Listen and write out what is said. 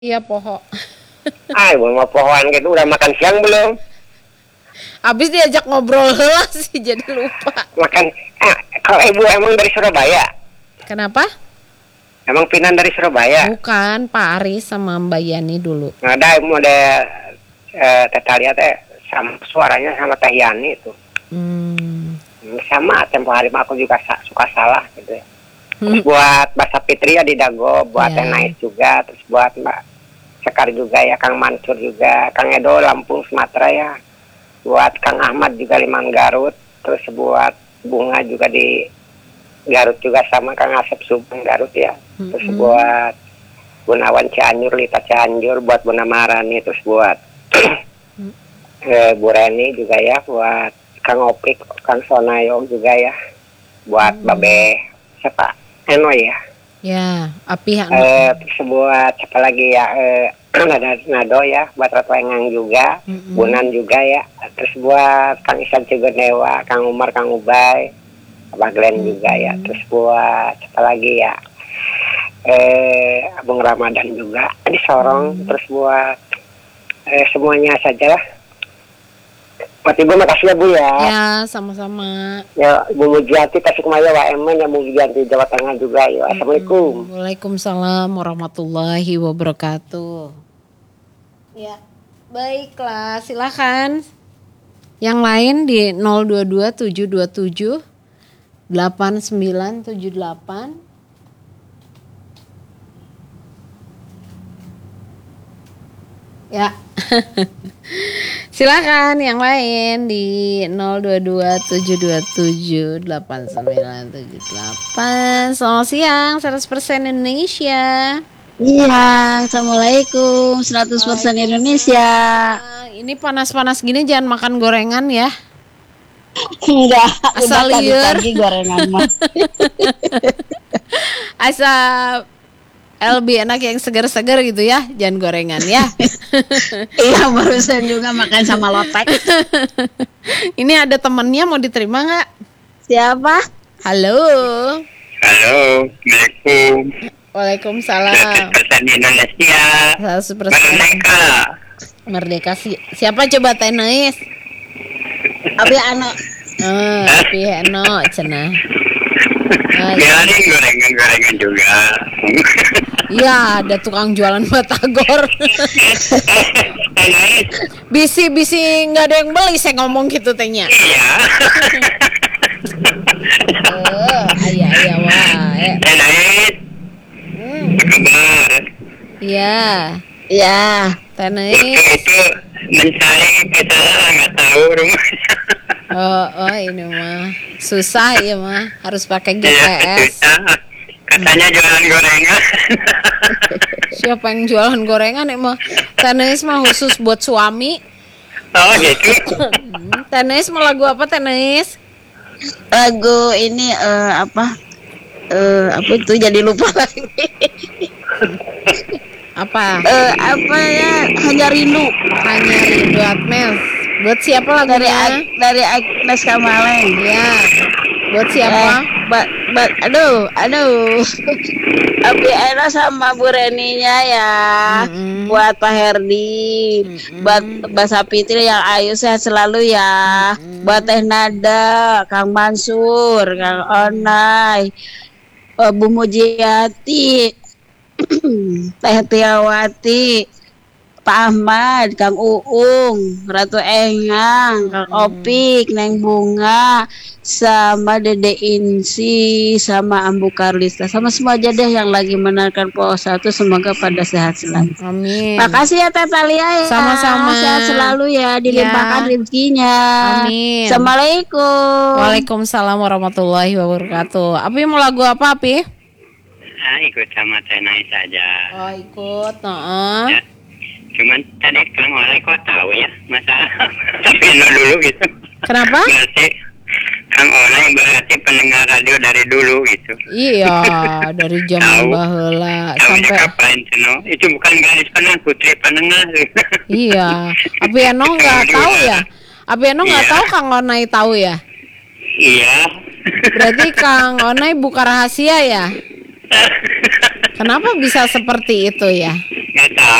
Iya poho. Ah, mau pohoan gitu udah makan siang belum? Abis diajak ngobrol lah sih jadi lupa. Makan. Kalau ibu emang dari Surabaya? Kenapa? Emang pindah dari Surabaya? Bukan, Pak Aris sama Mbak Yani dulu. Ada Teh Talia teh sama suaranya sama Teh Yani itu. Sama tempo hari mah aku juga suka salah gitu ya. Terus buat Mbak Sapitri ya di Dago, buat Teh Nais juga, terus buat Mbak Sekar juga ya, Kang Mansur juga, Kang Edo Lampung Sumatera ya, buat Kang Ahmad juga Liman Garut, terus buat Bunga juga di Garut juga sama Kang Asep Subang Garut ya, terus buat Gunawan Cianjur, Lita Cianjur, buat Buna Marani, terus buat Bu Reni juga ya, buat Kang Opik, Kang Sonayo juga ya, buat Babe siapa Eno ya. Ya, Api terus buat siapa lagi ya, Nado ya, buat Ratu Engang juga, Bunan juga ya, terus buat Kang Isan Cigonewa, Kang Umar, Kang Ubay, Abah Glenn juga ya, terus buat siapa lagi ya, Abang Ramadan juga di Sorong, terus buat semuanya saja lah. Buat Ibu makasih ya Bu ya. Ya, sama-sama. Ya, Ibu Mujianti Tasikmalaya WMN ya, Bu Mujianti Jawa Tengah juga ya. Assalamualaikum. Waalaikumsalam warahmatullahi wabarakatuh. Ya, baiklah, silakan. Yang lain di 022727 8978. Ya. Silakan yang lain di 0227278978. Selamat siang, 100% Indonesia. Iya, Assalamualaikum, 100% Indonesia. Ini panas-panas gini jangan makan gorengan ya. Enggak, asal liur gorengan mah. Asal lebih enak yang segar-segar gitu ya, jangan gorengan ya. Iya, barusan juga makan sama lotek. Ini ada temennya mau diterima nggak? Siapa? Halo. Halo, Assalamualaikum. Waalaikumsalam. 100% Indonesia. 100% Merdeka. Merdeka. Siapa coba tenis? Abi Ano. Tapi Eno cenah. Biarin gorengan juga. Iya, ada tukang jualan batagor. Bisi-bisi nggak ada yang beli, saya ngomong gitu tehnya. Iya. Ayah wah. Tenais. Kabar. Iya. Iya. Tenais. Itu mencari kita nggak tahu rumahnya. Oh ini mah susah ya mah, harus pakai GPS. Katanya jualan gorengan. Siapa yang jualan gorengan emang? Tenis mah khusus buat suami. Oh gitu. Tenis mau lagu apa Tenis? Lagu ini apa itu jadi lupa lagi. Apa? Apa ya? Hanya Rindu Atmel. Buat siapa lagunya? Dari Agnes Kamaleng. Ya. Buat siapa? Aduh. Abi Ena sama Bu Reninya ya. Buat Pak Herdi. Buat Mbak Sapitri yang ayu sehat selalu ya. Buat Teh Nada, Kang Mansur, Kang Onai, Bu Mujiati, Teh Tiawati, Pak Ahmad, Kang Uung, Ratu Engang, Kang Opik, Neng Bunga, sama Dede Insi, sama Ambu Karlista, sama semua aja deh yang lagi menarikan puasa itu semoga pada sehat selalu. Amin. Makasih ya Teh Talia ya. Sama-sama. Sehat selalu ya, dilimpahkan rezekinya. Amin. Assalamualaikum. Waalaikumsalam warahmatullahi wabarakatuh. Api mau lagu apa Api? Ikut sama Tenais saja. Oh ikut, Ya. Cuman tadi Kang Oleh kok tahu ya masalah tapi dulu gitu. Kenapa? Berarti Kang Oleh berarti pendengar radio dari dulu gitu. Iya, dari zaman baheula sampai kapan itu bukan garis penang putri pendengar. Iya. Abi Eno nggak tahu ya? Abi Eno nggak tahu Kang Onai tahu ya? Iya. Berarti Kang Onai buka rahasia ya? Kenapa bisa seperti itu ya? Nggak